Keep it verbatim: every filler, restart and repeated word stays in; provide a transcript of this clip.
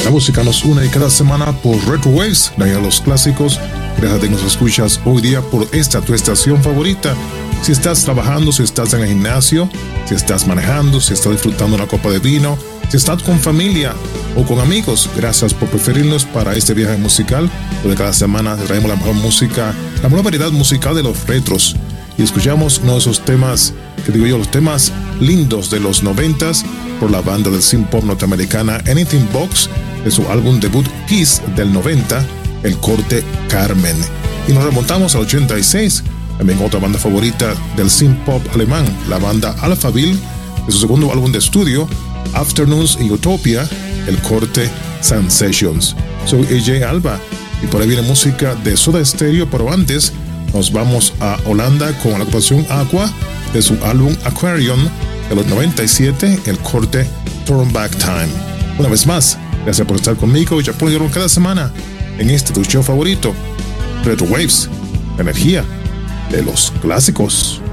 La música nos une cada semana por Retro Waves, la de los clásicos. Gracias a que nos escuchas hoy día por esta tu estación favorita. Si estás trabajando, si estás en el gimnasio, si estás manejando, si estás disfrutando una copa de vino, si estás con familia o con amigos, gracias por preferirnos para este viaje musical, donde cada semana traemos la mejor música, la mejor variedad musical de los retros. Y escuchamos uno de esos temas, que digo yo, los temas lindos de los noventas por la banda del synth pop norteamericana Anything Box, de su álbum debut Kiss del noventa, el corte Carmen. Y nos remontamos al ochenta y seis, también otra banda favorita del synth pop alemán, la banda Alphaville, de su segundo álbum de estudio, Afternoons in Utopia, el corte Sensations. Soy A J Alba y por ahí viene música de Soda Stereo, pero antes nos vamos a Holanda con la agrupación Aqua de su álbum Aquarium de los noventa y siete, el corte Turn Back Time. Una vez más, gracias por estar conmigo y ya pueden cada semana en este tu show favorito, Retro Waves, la energía de los clásicos.